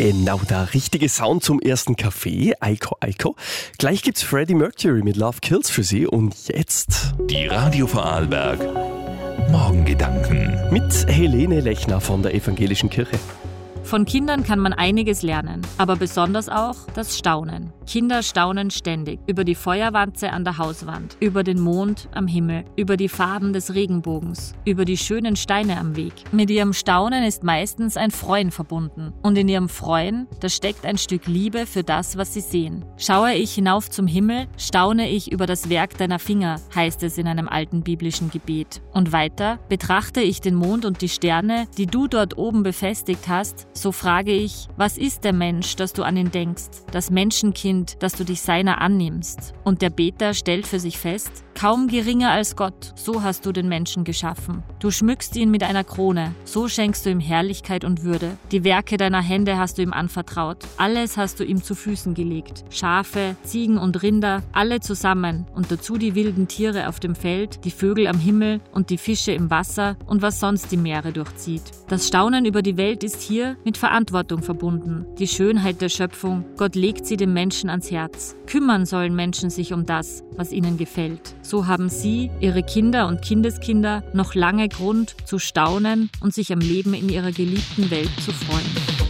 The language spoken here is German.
Genau, der richtige Sound zum ersten Kaffee. Eiko, Eiko. Gleich gibt's Freddie Mercury mit Love Kills für Sie. Und jetzt Die Radio Vorarlberg Morgengedanken mit Helene Lechner von der Evangelischen Kirche. Von Kindern kann man einiges lernen, aber besonders auch das Staunen. Kinder staunen ständig über die Feuerwanze an der Hauswand, über den Mond am Himmel, über die Farben des Regenbogens, über die schönen Steine am Weg. Mit ihrem Staunen ist meistens ein Freuen verbunden. Und in ihrem Freuen, da steckt ein Stück Liebe für das, was sie sehen. Schaue ich hinauf zum Himmel, staune ich über das Werk deiner Finger, heißt es in einem alten biblischen Gebet. Und weiter, betrachte ich den Mond und die Sterne, die du dort oben befestigt hast, so frage ich, was ist der Mensch, dass du an ihn denkst, das Menschenkind, dass du dich seiner annimmst? Und der Beter stellt für sich fest, kaum geringer als Gott, so hast du den Menschen geschaffen. Du schmückst ihn mit einer Krone, so schenkst du ihm Herrlichkeit und Würde. Die Werke deiner Hände hast du ihm anvertraut, alles hast du ihm zu Füßen gelegt. Schafe, Ziegen und Rinder, alle zusammen und dazu die wilden Tiere auf dem Feld, die Vögel am Himmel und die Fische im Wasser und was sonst die Meere durchzieht. Das Staunen über die Welt ist hier mit Verantwortung verbunden. Die Schönheit der Schöpfung, Gott legt sie dem Menschen ans Herz. Kümmern sollen Menschen sich um das, was ihnen gefällt. So haben sie, ihre Kinder und Kindeskinder, noch lange Grund zu staunen und sich am Leben in ihrer geliebten Welt zu freuen.